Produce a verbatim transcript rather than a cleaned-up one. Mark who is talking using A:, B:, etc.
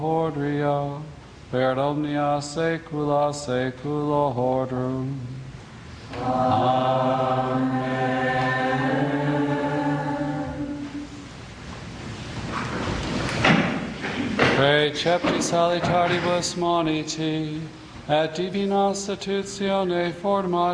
A: Ordria, per omnia saecula saeculorum. Amen. Precepti salitaribus moniti, et divina institutione formati,